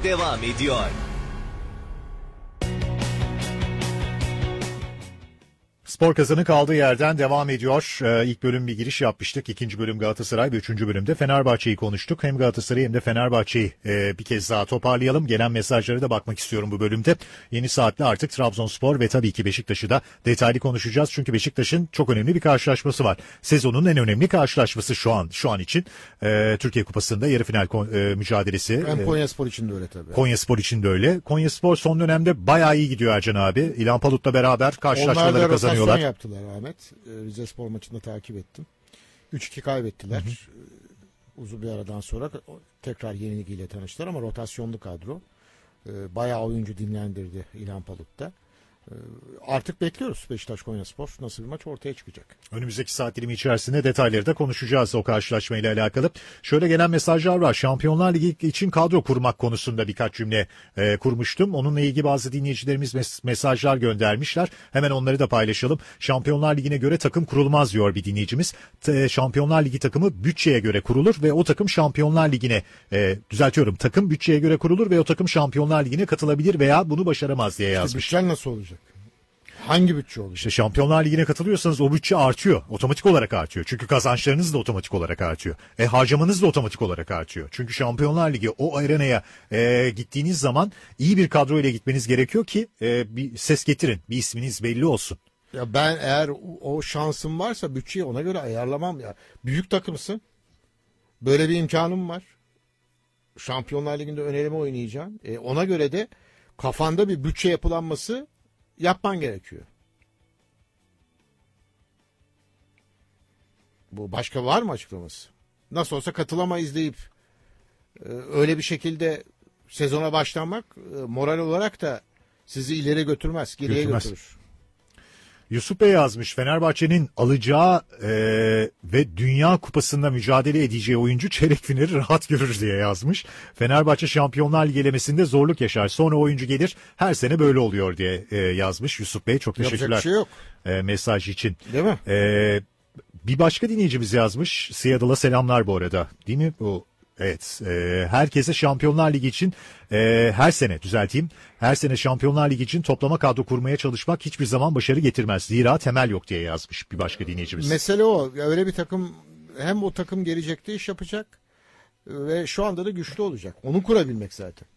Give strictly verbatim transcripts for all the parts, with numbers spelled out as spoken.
devam ediyor. Spor Kazanı kaldığı yerden devam ediyor. Ee, ilk bölüm bir giriş yapmıştık. İkinci bölüm Galatasaray ve üçüncü bölümde Fenerbahçe'yi konuştuk. Hem Galatasaray'ı hem de Fenerbahçe'yi e, bir kez daha toparlayalım. Gelen mesajlara da bakmak istiyorum bu bölümde. Yeni saatte artık Trabzonspor ve tabii ki Beşiktaş'ı da detaylı konuşacağız. Çünkü Beşiktaş'ın çok önemli bir karşılaşması var. Sezonun en önemli karşılaşması şu an şu an için. E, Türkiye Kupası'nda yarı final e, mücadelesi. Hem Konyaspor için de öyle tabii. Konyaspor için de öyle. Konyaspor son dönemde bayağı iyi gidiyor Ercan abi. İlhan Palut'la beraber karşılaşmaları kazanıyor. Onlar yaptılar Ahmet. Rize Spor maçında takip ettim. üç iki kaybettiler. Hı hı. Uzun bir aradan sonra tekrar yenilgiyle tanıştılar ama rotasyonlu kadro. Bayağı oyuncu dinlendirdi İlhan Palut'ta. Artık bekliyoruz Beşiktaş Konyaspor nasıl bir maç ortaya çıkacak. Önümüzdeki saat dilimi içerisinde detayları da konuşacağız o karşılaşmayla alakalı. Şöyle gelen mesajlar var. Şampiyonlar Ligi için kadro kurmak konusunda birkaç cümle e, kurmuştum. Onunla ilgili bazı dinleyicilerimiz mes- mesajlar göndermişler. Hemen onları da paylaşalım. Şampiyonlar Ligi'ne göre takım kurulmaz diyor bir dinleyicimiz. T- Şampiyonlar Ligi takımı bütçeye göre kurulur ve o takım Şampiyonlar Ligi'ne e, düzeltiyorum. Takım bütçeye göre kurulur ve o takım Şampiyonlar Ligi'ne katılabilir veya bunu başaramaz diye yazmış. İşte bütçen nasıl olacak? Hangi bütçe olacak? İşte Şampiyonlar Ligi'ne katılıyorsanız o bütçe artıyor. Otomatik olarak artıyor. Çünkü kazançlarınız da otomatik olarak artıyor. E harcamanız da otomatik olarak artıyor. Çünkü Şampiyonlar Ligi o arenaya e, gittiğiniz zaman iyi bir kadro ile gitmeniz gerekiyor ki e, bir ses getirin. Bir isminiz belli olsun. Ya ben eğer o şansım varsa bütçeyi ona göre ayarlamam ya. Büyük takımsın. Böyle bir imkanım var. Şampiyonlar Ligi'nde ön eleme oynayacağım. E, ona göre de kafanda bir bütçe yapılanması yapman gerekiyor. Bu başka var mı açıklaması? Nasıl olsa katılamayız deyip e, öyle bir şekilde sezona başlamak e, moral olarak da sizi ileri götürmez, geriye Götürmez. götürür. Yusuf Bey yazmış, Fenerbahçe'nin alacağı e, ve Dünya Kupası'nda mücadele edeceği oyuncu çeyrek finali rahat görür diye yazmış. Fenerbahçe Şampiyonlar Ligi elemesinde zorluk yaşar. Sonra oyuncu gelir, her sene böyle oluyor diye e, yazmış Yusuf Bey. Çok teşekkürler. Yapacak bir şey yok. E, mesaj için. Değil mi? E, bir başka dinleyicimiz yazmış. Seattle'a selamlar bu arada. Değil mi bu? Evet, e, herkese Şampiyonlar Ligi için e, her sene düzelteyim, her sene Şampiyonlar Ligi için toplama kadro kurmaya çalışmak hiçbir zaman başarı getirmez. Zira temel yok diye yazmış bir başka dinleyicimiz. Mesele o. Öyle bir takım, hem o takım gelecekte iş yapacak ve şu anda da güçlü olacak. Onu kurabilmek zaten.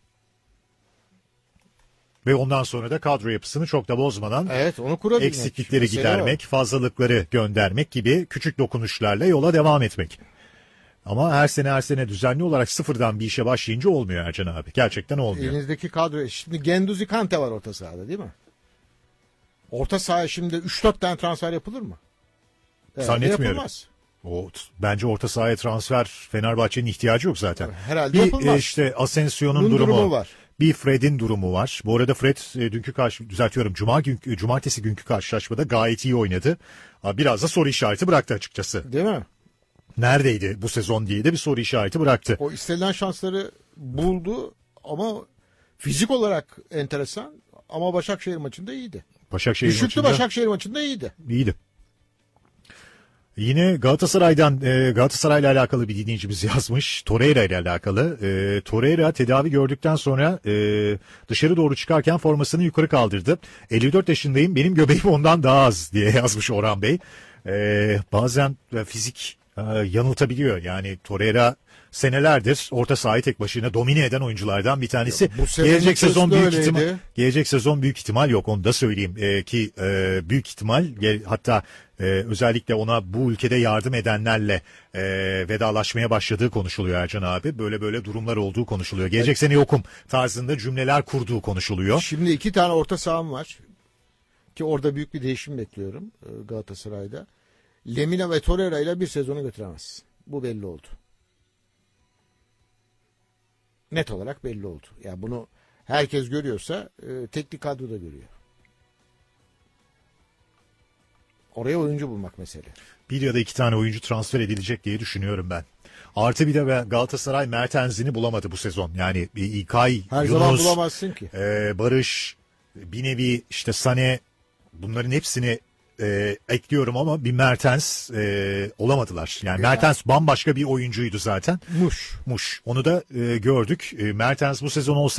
Ve ondan sonra da kadro yapısını çok da bozmadan evet, onu kurabilmek. Eksiklikleri Mesele gidermek, o. fazlalıkları göndermek gibi küçük dokunuşlarla yola devam etmek. Ama her sene her sene düzenli olarak sıfırdan bir işe başlayınca olmuyor Ercan abi. Gerçekten olmuyor. Elinizdeki kadro. Şimdi Genduzi Kante var orta sahada değil mi? Orta sahaya şimdi üç dört tane transfer yapılır mı? Herhalde zannetmiyorum. Yapılmaz. O, bence orta sahaya transfer Fenerbahçe'nin ihtiyacı yok zaten. Herhalde bir, yapılmaz. E, işte Asensio'nun Bunun durumu, durumu var. Bir Fred'in durumu var. Bu arada Fred e, dünkü karşı düzeltiyorum. Cuma gün, cumartesi günkü karşılaşmada gayet iyi oynadı. Biraz da soru işareti bıraktı açıkçası. Değil mi? Neredeydi bu sezon diye de bir soru işareti bıraktı. O istenilen şansları buldu ama fizik olarak enteresan, ama Başakşehir maçında iyiydi. Başakşehir Düşüktü maçında Başakşehir maçında iyiydi. İyiydi. Yine Galatasaray'dan e, Galatasaray'la alakalı bir dinleyicimiz yazmış. Torreira ile alakalı. E, Torreira tedavi gördükten sonra e, dışarı doğru çıkarken formasını yukarı kaldırdı. elli dört yaşındayım, benim göbeğim ondan daha az diye yazmış Orhan Bey. E, bazen e, fizik e, yanıltabiliyor. Yani Torreira senelerdir orta sahayı tek başına domine eden oyunculardan bir tanesi. Ya, bu gelecek sezon büyük öyleydi. ihtimal gelecek sezon büyük ihtimal yok, onu da söyleyeyim e, ki e, büyük ihtimal hatta e, özellikle ona bu ülkede yardım edenlerle e, vedalaşmaya başladığı konuşuluyor Ercan abi. Böyle böyle durumlar olduğu konuşuluyor. Gelecek evet. sene yokum tarzında cümleler kurduğu konuşuluyor. Şimdi iki tane orta saham var ki orada büyük bir değişim bekliyorum Galatasaray'da. Lemina ve Torreira ile bir sezonu götüremez. Bu belli oldu. Net olarak belli oldu. Yani bunu herkes görüyorsa e, teknik kadro da görüyor. Oraya oyuncu bulmak mesele. Bir ya da iki tane oyuncu transfer edilecek diye düşünüyorum ben. Artı bir de Galatasaray Mertens'ini bulamadı bu sezon. Yani İlkay, her Yunus, zaman bulamazsın ki. E, Barış, bir nevi işte Sané, bunların hepsini e, ekliyorum ama bir Mertens e, olamadılar. Yani ya. Mertens bambaşka bir oyuncuydu zaten. Muş. Muş. Onu da e, gördük. E, Mertens bu sezon olsa